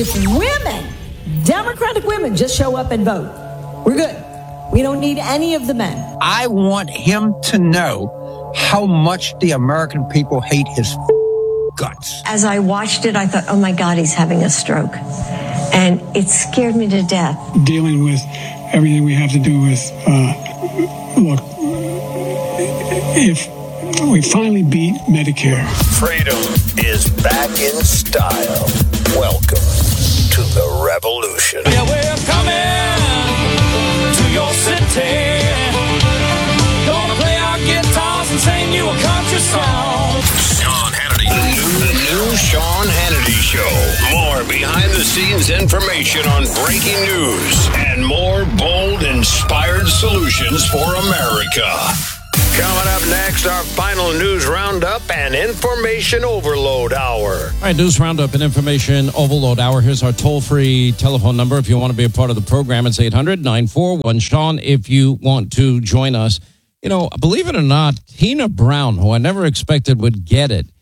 if women, Democratic women, just show up and vote, we're good. We don't need any of the men. I want him to know how much the American people hate his guts. As I watched it, I thought, oh my God, he's having a stroke. And it scared me to death. Dealing with everything we have to do with, look, if we finally beat Medicare. Freedom is back in style. Welcome to the revolution. Yeah, we're coming to your city. Gonna play our guitars and sing you a country song. Sean Hannity. The new Sean Hannity Show. More behind-the-scenes information on breaking news and more bold, inspired solutions for America. Coming up next, our final news roundup and information overload hour. All right, news roundup and information overload hour. Here's our toll-free telephone number. If you want to be a part of the program, it's 800-941-SEAN. If you want to join us, you know, believe it or not, Tina Brown, who I never expected would get it,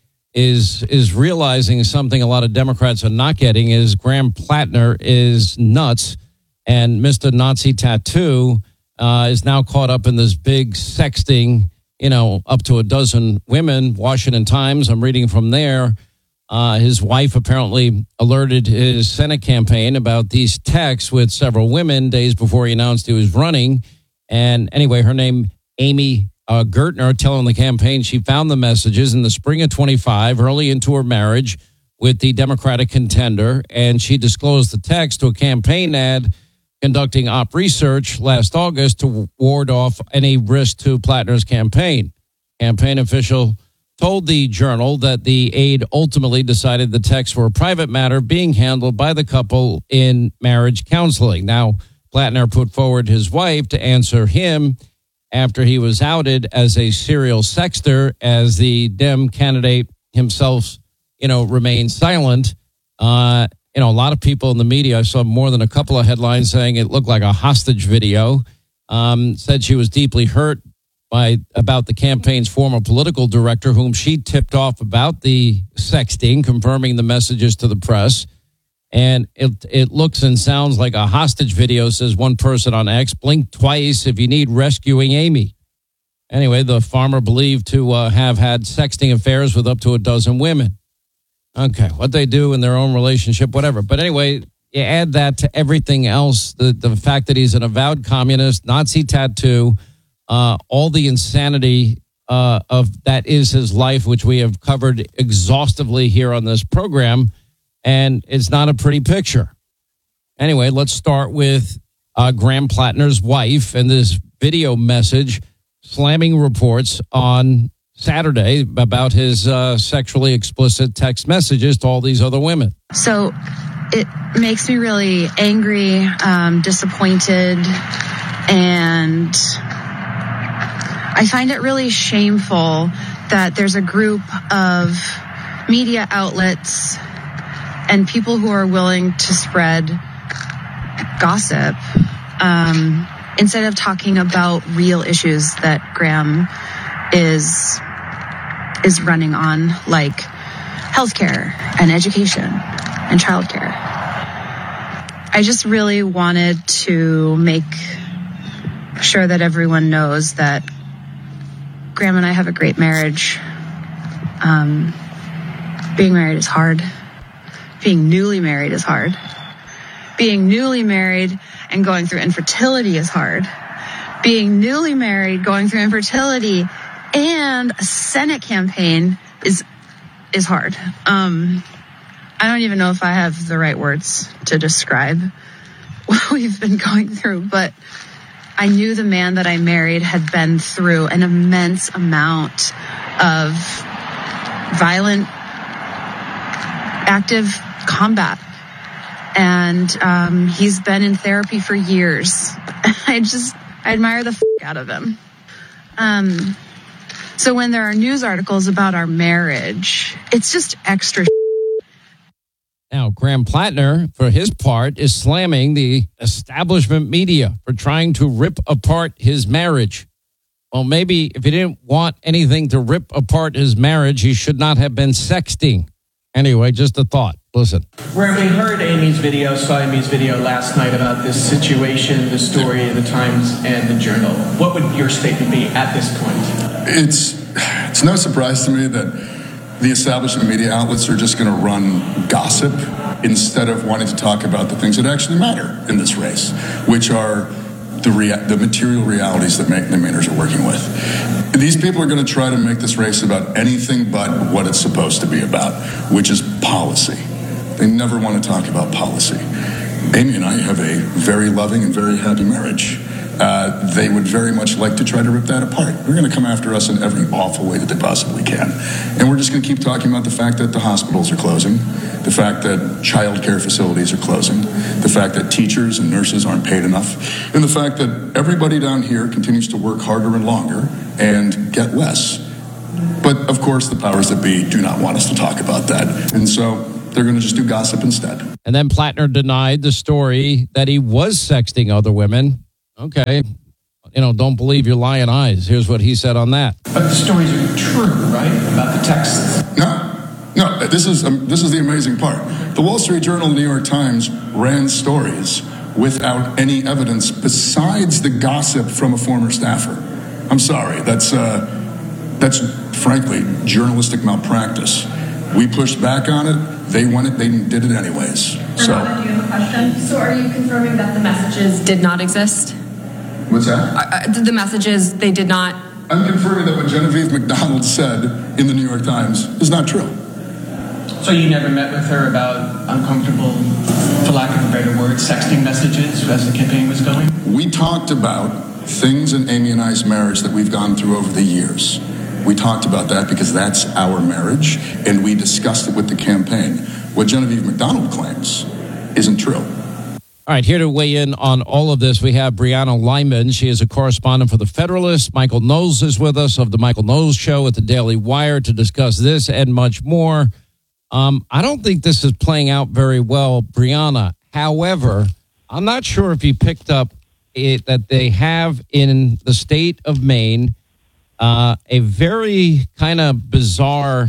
is realizing something a lot of Democrats are not getting is Graham Plattner is nuts, and Mr. Nazi Tattoo is now caught up in this big sexting, you know, up to a dozen women. Washington Times, I'm reading from there. His wife apparently alerted his Senate campaign about these texts with several women days before he announced he was running. And anyway, her name, Amy Gertner, telling the campaign she found the messages in the spring of 25, early into her marriage with the Democratic contender. And she disclosed the text to a campaign ad conducting op research last August to ward off any risk to Plattner's campaign. Campaign official told the Journal that the aide ultimately decided the texts were a private matter being handled by the couple in marriage counseling. Now, Plattner put forward his wife to answer him after he was outed as a serial sexter, as the Dem candidate himself, you know, remained silent. You know, a lot of people in the media, I saw more than a couple of headlines saying it looked like a hostage video, said she was deeply hurt about the campaign's former political director, whom she tipped off about the sexting, confirming the messages to the press. And it looks and sounds like a hostage video, says one person on X. Blink twice if you need rescuing Amy. Anyway, the farmer believed to have had sexting affairs with up to a dozen women. Okay, what they do in their own relationship, whatever. But anyway, you add that to everything else, the fact that he's an avowed communist, Nazi tattoo, all the insanity of that is his life, which we have covered exhaustively here on this program, and it's not a pretty picture. Anyway, let's start with Graham Plattner's wife and this video message slamming reports on Saturday about his sexually explicit text messages to all these other women. So it makes me really angry, disappointed, and I find it really shameful that there's a group of media outlets and people who are willing to spread gossip instead of talking about real issues that Graham is running on, like healthcare and education and childcare. I just really wanted to make sure that everyone knows that Graham and I have a great marriage. Being married is hard. Being newly married is hard. Being newly married and going through infertility is hard. Being newly married, going through infertility, and a Senate campaign is hard. I don't even know if I have the right words to describe what we've been going through, but I knew the man that I married had been through an immense amount of violent, active combat. And he's been in therapy for years. I admire the out of him. So when there are news articles about our marriage, it's just extra. Now, Graham Plattner, for his part, is slamming the establishment media for trying to rip apart his marriage. Well, maybe if he didn't want anything to rip apart his marriage, he should not have been sexting. Anyway, just a thought. Listen. Where we heard Amy's video, saw Amy's video last night about this situation, the story in the Times and the Journal. What would your statement be at this point? It's no surprise to me that the establishment media outlets are just going to run gossip instead of wanting to talk about the things that actually matter in this race, which are the material realities that the Mainers are working with. These people are going to try to make this race about anything but what it's supposed to be about, which is policy. They never want to talk about policy. Amy and I have a very loving and very happy marriage. They would very much like to try to rip that apart. They're going to come after us in every awful way that they possibly can. And we're just going to keep talking about the fact that the hospitals are closing, the fact that child care facilities are closing, the fact that teachers and nurses aren't paid enough, and the fact that everybody down here continues to work harder and longer and get less. But, of course, the powers that be do not want us to talk about that. And so they're going to just do gossip instead. And then Plattner denied the story that he was sexting other women. Okay. Don't believe your lying eyes. Here's what he said on that. But the stories are true, right? About the texts. No. This is the amazing part. The Wall Street Journal and the New York Times ran stories without any evidence besides the gossip from a former staffer. I'm sorry. That's frankly journalistic malpractice. We pushed back on it. They did it anyways. Bernardo, do you have a question? So are you confirming that the messages did not exist? What's that? The messages, they did not. I'm confirming that what Genevieve McDonald said in the New York Times is not true. So you never met with her about uncomfortable, for lack of a better word, sexting messages as the campaign was going? We talked about things in Amy and I's marriage that we've gone through over the years. We talked about that because that's our marriage, and we discussed it with the campaign. What Genevieve McDonald claims isn't true. All right, here to weigh in on all of this, we have Brianna Lyman. She is a correspondent for The Federalist. Michael Knowles is with us of The Michael Knowles Show at the Daily Wire to discuss this and much more. I don't think this is playing out very well, Brianna. However, I'm not sure if you picked up it that they have in the state of Maine a very kind of bizarre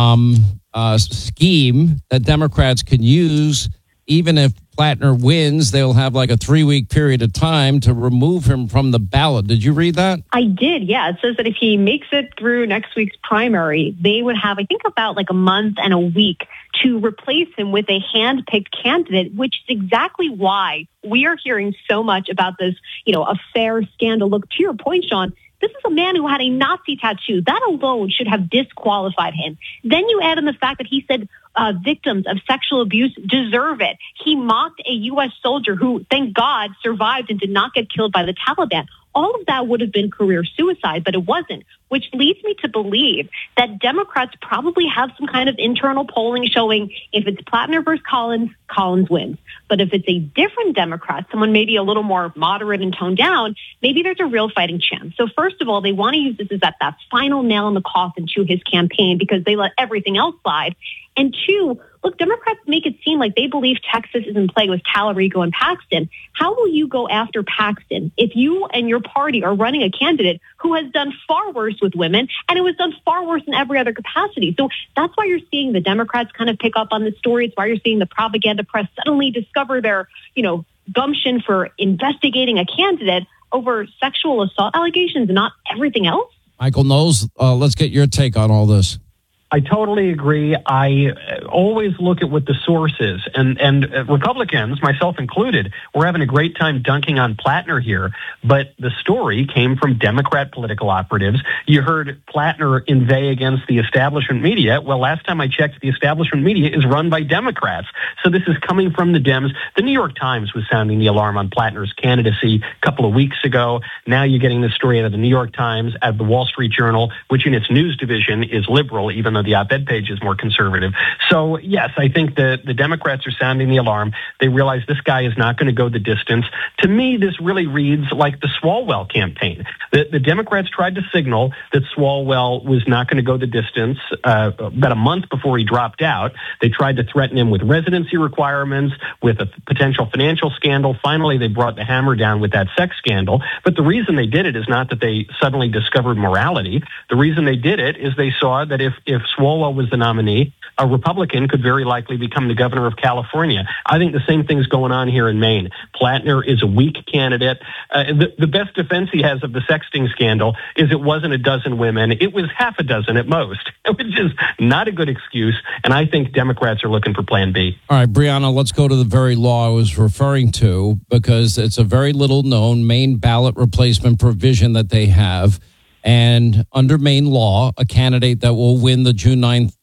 scheme that Democrats can use. Even if Plattner wins, they'll have like a 3-week period of time to remove him from the ballot. Did you read that? I did, yeah. It says that if he makes it through next week's primary, they would have, I think, about like a month and a week to replace him with a hand-picked candidate, which is exactly why we are hearing so much about this, affair scandal. Look, to your point, Sean, this is a man who had a Nazi tattoo. That alone should have disqualified him. Then you add in the fact that he said victims of sexual abuse deserve it. He mocked a U.S. soldier who, thank God, survived and did not get killed by the Taliban. All of that would have been career suicide, but it wasn't, which leads me to believe that Democrats probably have some kind of internal polling showing if it's Plattner versus Collins, Collins wins. But if it's a different Democrat, someone maybe a little more moderate and toned down, maybe there's a real fighting chance. So first of all, they want to use this as that final nail in the coffin to his campaign because they let everything else slide. And two, look, Democrats make it seem like they believe Texas is in play with Talarico and Paxton. How will you go after Paxton if you and your party are running a candidate who has done far worse with women and who has done far worse in every other capacity? So that's why you're seeing the Democrats kind of pick up on this story. It's why you're seeing the propaganda press suddenly discover their, gumption for investigating a candidate over sexual assault allegations and not everything else. Michael Knowles, let's get your take on all this. I totally agree. I always look at what the source is. And Republicans, myself included, we're having a great time dunking on Plattner here. But the story came from Democrat political operatives. You heard Plattner inveigh against the establishment media. Well, last time I checked, the establishment media is run by Democrats. So this is coming from the Dems. The New York Times was sounding the alarm on Plattner's candidacy a couple of weeks ago. Now you're getting this story out of the New York Times, out of the Wall Street Journal, which in its news division is liberal, even though the op-ed page is more conservative. So, yes, I think the Democrats are sounding the alarm. They realize this guy is not going to go the distance. To me, this really reads like the Swalwell campaign. The Democrats tried to signal that Swalwell was not going to go the distance about a month before he dropped out. They tried to threaten him with residency requirements, with a potential financial scandal. Finally, they brought the hammer down with that sex scandal. But the reason they did it is not that they suddenly discovered morality. The reason they did it is they saw that if Swalwell was the nominee, a Republican could very likely become the governor of California. I think the same thing's going on here in Maine. Plattner is a weak candidate. The best defense he has of the sexting scandal is it wasn't a dozen women. It was half a dozen at most, which is not a good excuse. And I think Democrats are looking for Plan B. All right, Brianna, let's go to the very law I was referring to, because it's a very little known Maine ballot replacement provision that they have. And under Maine law, a candidate that will win the June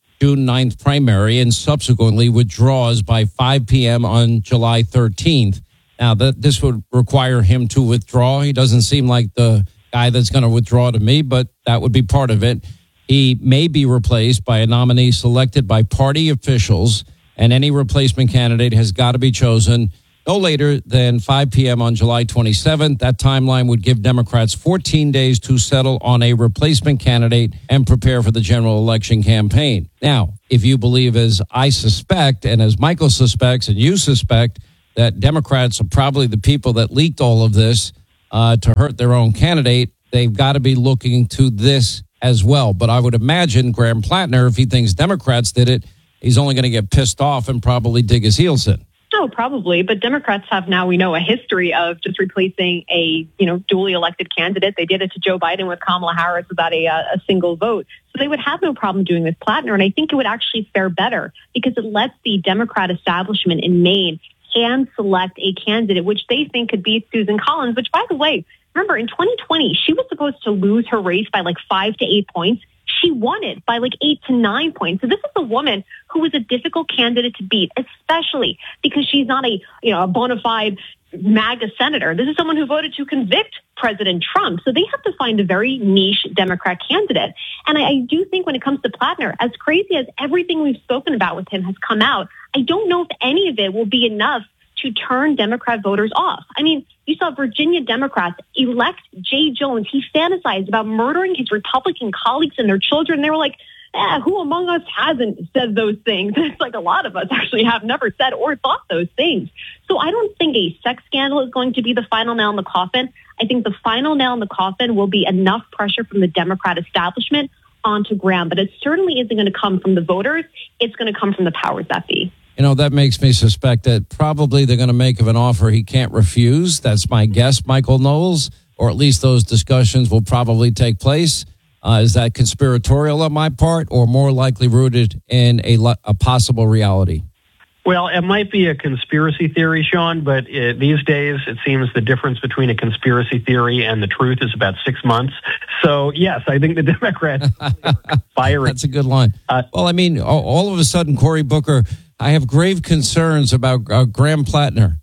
9th primary and subsequently withdraws by 5 p.m. on July 13th. Now, this would require him to withdraw. He doesn't seem like the guy that's going to withdraw to me, but that would be part of it. He may be replaced by a nominee selected by party officials, and any replacement candidate has got to be chosen no later than 5 p.m. on July 27th. That timeline would give Democrats 14 days to settle on a replacement candidate and prepare for the general election campaign. Now, if you believe, as I suspect, and as Michael suspects, and you suspect, that Democrats are probably the people that leaked all of this to hurt their own candidate, they've got to be looking to this as well. But I would imagine Graham Plattner, if he thinks Democrats did it, he's only going to get pissed off and probably dig his heels in. No, probably. But Democrats have now, we know, a history of just replacing a, duly elected candidate. They did it to Joe Biden with Kamala Harris without a single vote. So they would have no problem doing this Plattner. And I think it would actually fare better because it lets the Democrat establishment in Maine hand select a candidate, which they think could beat Susan Collins, which, by the way, remember, in 2020, she was supposed to lose her race by like 5 to 8 points. She won it by like 8 to 9 points. So this is a woman who was a difficult candidate to beat, especially because she's not a bona fide MAGA senator. This is someone who voted to convict President Trump. So they have to find a very niche Democrat candidate. And I do think when it comes to Plattner, as crazy as everything we've spoken about with him has come out, I don't know if any of it will be enough to turn Democrat voters off. I mean, you saw Virginia Democrats elect Jay Jones. He fantasized about murdering his Republican colleagues and their children. They were like, who among us hasn't said those things? It's like a lot of us actually have never said or thought those things. So I don't think a sex scandal is going to be the final nail in the coffin. I think the final nail in the coffin will be enough pressure from the Democrat establishment onto Graham. But it certainly isn't going to come from the voters. It's going to come from the powers that be. That makes me suspect that probably they're going to make him an offer he can't refuse. That's my guess, Michael Knowles, or at least those discussions will probably take place. Is that conspiratorial on my part or more likely rooted in a possible reality? Well, it might be a conspiracy theory, Sean, but these days it seems the difference between a conspiracy theory and the truth is about 6 months. So, yes, I think the Democrats are firing. That's a good line. Well, I mean, all of a sudden, Cory Booker, I have grave concerns about Graham Plattner.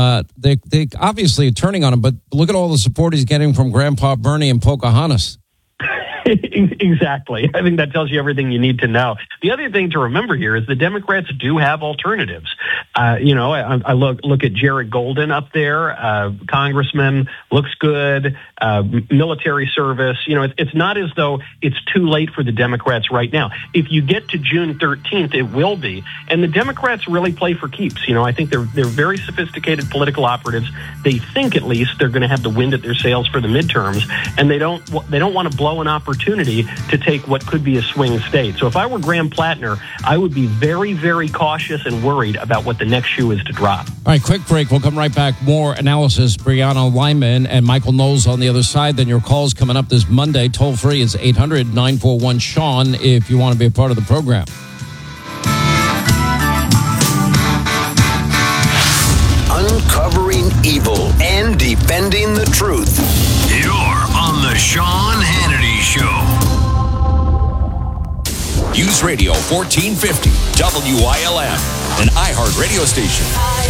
They obviously are turning on him, but look at all the support he's getting from Grandpa Bernie and Pocahontas. Exactly. I think that tells you everything you need to know. The other thing to remember here is the Democrats do have alternatives. I look at Jared Golden up there, congressman, looks good, military service. It's not as though it's too late for the Democrats right now. If you get to June 13th, it will be. And the Democrats really play for keeps. I think they're very sophisticated political operatives. They think at least they're going to have the wind at their sails for the midterms, and they don't want to blow an opportunity to take what could be a swing state. So if I were Graham Plattner, I would be very, very cautious and worried about what the next shoe is to drop. All right, quick break. We'll come right back. More analysis. Brianna Lyman and Michael Knowles on the other side. Then your calls coming up this Monday. Toll free is 800-941-SEAN if you want to be a part of the program. Uncovering evil and defending the truth. You're on the Sean Hannity Show. Use Radio 1450, WILM, an iHeart radio station.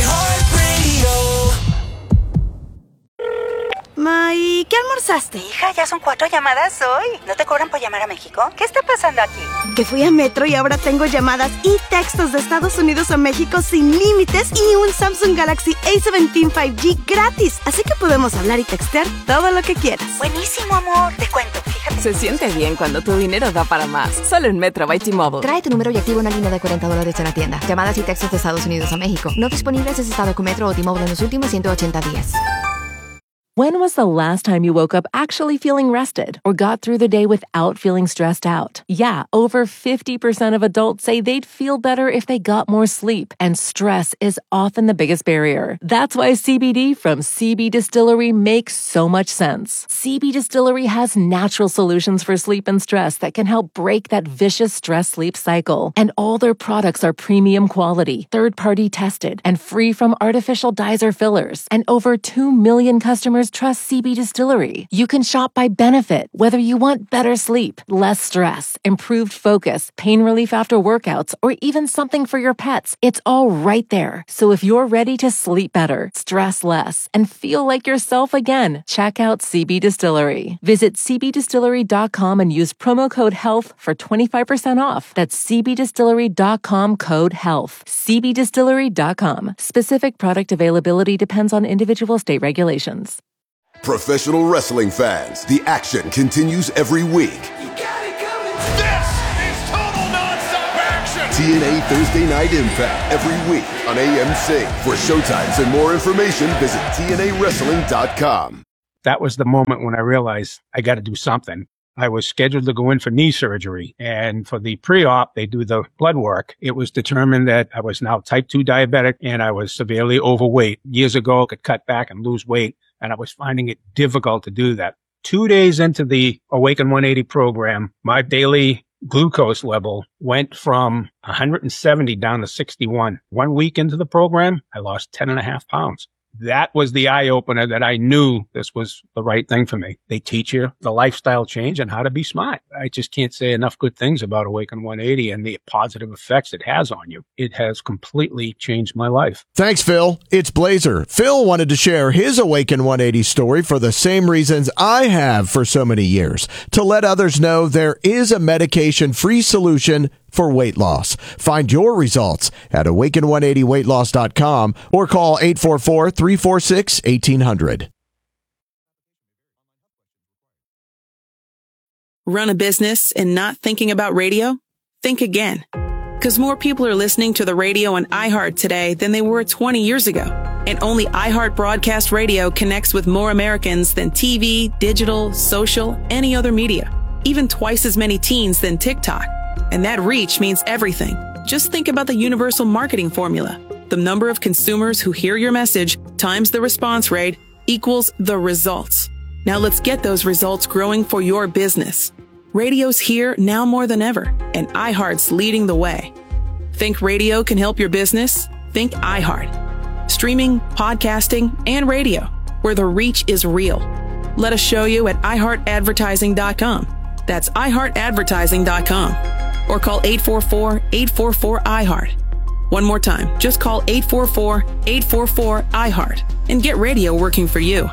¿Y qué almorzaste? Hija, ya son 4 llamadas hoy. ¿No te cobran por llamar a México? ¿Qué está pasando aquí? Que fui a Metro y ahora tengo llamadas y textos de Estados Unidos a México sin límites y un Samsung Galaxy A17 5G gratis. Así que podemos hablar y textear todo lo que quieras. Buenísimo, amor. Te cuento, fíjate. Se siente bien cuando tu dinero da para más. Solo en Metro by T-Mobile. Trae tu número y activa una línea de $40 en la tienda. Llamadas y textos de Estados Unidos a México. No disponibles desde estado con Metro o T-Mobile en los últimos 180 días. When was the last time you woke up actually feeling rested or got through the day without feeling stressed out? Yeah, over 50% of adults say they'd feel better if they got more sleep, and stress is often the biggest barrier. That's why CBD from CB Distillery makes so much sense. CB Distillery has natural solutions for sleep and stress that can help break that vicious stress-sleep cycle. And all their products are premium quality, third-party tested, and free from artificial dyes or fillers. And over 2 million customers trust CB Distillery. You can shop by benefit, whether you want better sleep, less stress, improved focus, pain relief after workouts, or even something for your pets. It's all right there. So if you're ready to sleep better, stress less, and feel like yourself again, check out CB Distillery. Visit cbdistillery.com and use promo code HEALTH for 25% off. That's cbdistillery.com, code HEALTH. cbdistillery.com. Specific product availability depends on individual state regulations. Professional wrestling fans, the action continues every week. This is total nonstop action. TNA Thursday Night Impact every week on AMC. For showtimes and more information, visit TNAWrestling.com. That was the moment when I realized I got to do something. I was scheduled to go in for knee surgery, and for the pre-op, they do the blood work. It was determined that I was now type 2 diabetic and I was severely overweight. Years ago, I could cut back and lose weight, and I was finding it difficult to do that. 2 days into the Awaken 180 program, my daily glucose level went from 170 down to 61. 1 week into the program, I lost 10.5 pounds. That was the eye-opener that I knew this was the right thing for me. They teach you the lifestyle change and how to be smart. I just can't say enough good things about Awaken 180 and the positive effects it has on you. It has completely changed my life. Thanks, Phil. It's Blazer. Phil wanted to share his Awaken 180 story for the same reasons I have for so many years, to let others know there is a medication-free solution for weight loss. Find your results at awaken180weightloss.com or call 844-346-1800. Run a business and not thinking about radio? Think again. Because more people are listening to the radio on iHeart today than they were 20 years ago. And only iHeart Broadcast Radio connects with more Americans than TV, digital, social, any other media. Even twice as many teens than TikTok. And that reach means everything. Just think about the universal marketing formula. The number of consumers who hear your message times the response rate equals the results. Now let's get those results growing for your business. Radio's here now more than ever, and iHeart's leading the way. Think radio can help your business? Think iHeart. Streaming, podcasting, and radio, where the reach is real. Let us show you at iHeartAdvertising.com. That's iHeartAdvertising.com. Or call 844-844-iHeart. One more time, just call 844-844-iHeart and get radio working for you.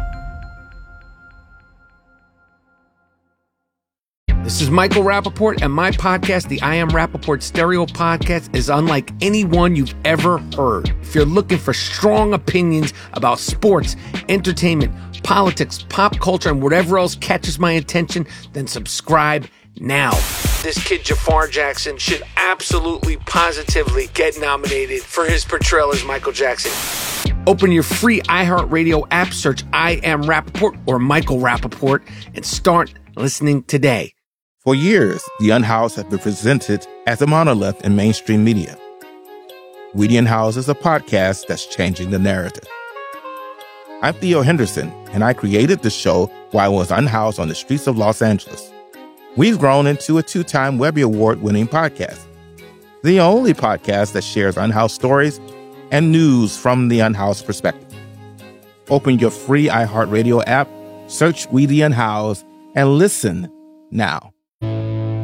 This is Michael Rappaport, and my podcast, the I Am Rappaport Stereo Podcast, is unlike anyone you've ever heard. If you're looking for strong opinions about sports, entertainment, politics, pop culture, and whatever else catches my attention, then subscribe now. This kid Jafar Jackson should absolutely, positively get nominated for his portrayal as Michael Jackson. Open your free iHeartRadio app, search I Am Rappaport or Michael Rappaport, and start listening today. For years, The Unhoused has been presented as a monolith in mainstream media. We the Unhoused is a podcast that's changing the narrative. I'm Theo Henderson, and I created the show while I was unhoused on the streets of Los Angeles. We've grown into a 2-time Webby Award-winning podcast, the only podcast that shares unhoused stories and news from the unhoused perspective. Open your free iHeartRadio app, search We the Unhoused, and listen now.